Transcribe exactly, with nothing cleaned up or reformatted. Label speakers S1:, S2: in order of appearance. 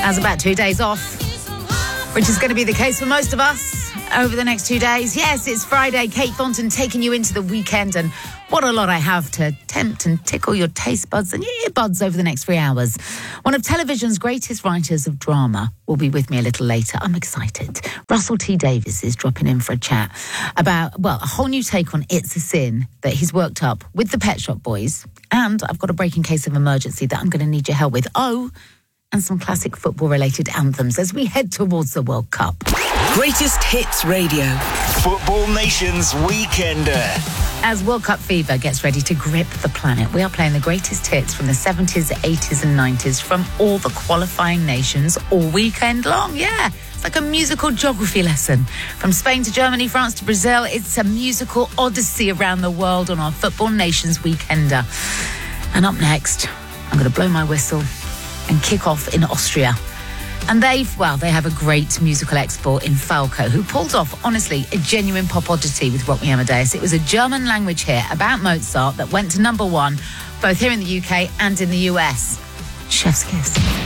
S1: Has about two days off, which is going to be the case for most of us over the next two days. Yes, it's Friday. Kate Thornton taking you into the weekend, and what a lot I have to tempt and tickle your taste buds and your earbuds over the next three hours. One of television's greatest writers of drama will be with me a little later. I'm excited. Russell T Davies is dropping in for a chat about, well, a whole new take on It's a Sin that he's worked up with the Pet Shop Boys. And I've got a breaking case of emergency that I'm going to need your help with. Oh, and some classic football-related anthems as we head towards the World Cup.
S2: Greatest Hits Radio.
S3: Football Nation's Weekender.
S1: As World Cup fever gets ready to grip the planet, we are playing the greatest hits from the seventies, eighties and nineties from all the qualifying nations all weekend long. Yeah, it's like a musical geography lesson. From Spain to Germany, France to Brazil, it's a musical odyssey around the world on our Football Nation's Weekender. And up next, I'm going to blow my whistle and kick off in Austria. And they've, well, they have a great musical export in Falco, who pulled off, honestly, a genuine pop oddity with Rock Me Amadeus. It was a German language hit about Mozart that went to number one, both here in the U K and in the U S. Chef's kiss.